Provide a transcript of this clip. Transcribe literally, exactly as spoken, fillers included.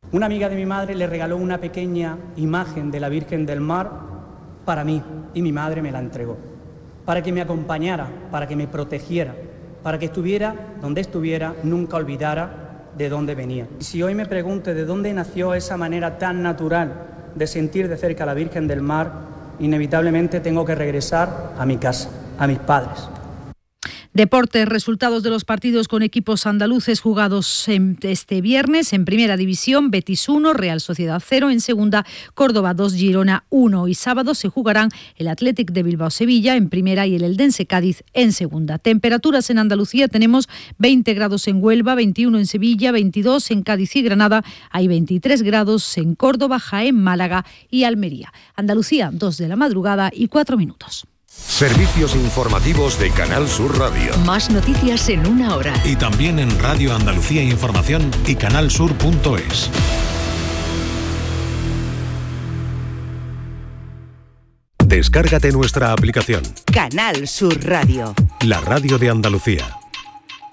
Una amiga de mi madre le regaló una pequeña imagen de la Virgen del Mar para mí y mi madre me la entregó, para que me acompañara, para que me protegiera, para que estuviera donde estuviera, nunca olvidara de dónde venía. Y si hoy me pregunto de dónde nació esa manera tan natural de sentir de cerca a la Virgen del Mar, inevitablemente tengo que regresar a mi casa, a mis padres. Deportes, resultados de los partidos con equipos andaluces jugados este viernes. En Primera División, Betis uno, Real Sociedad cero. En Segunda, Córdoba dos, Girona uno. Y sábado se jugarán el Athletic de Bilbao-Sevilla en Primera y el Eldense Cádiz en Segunda. Temperaturas en Andalucía: tenemos veinte grados en Huelva, veintiuno en Sevilla, veintidós en Cádiz y Granada. Hay veintitrés grados en Córdoba, Jaén, Málaga y Almería. Andalucía, dos de la madrugada y cuatro minutos. Servicios informativos de Canal Sur Radio. Más noticias en una hora. Y también en Radio Andalucía Información y canalsur punto es. Descárgate nuestra aplicación. Canal Sur Radio. La radio de Andalucía.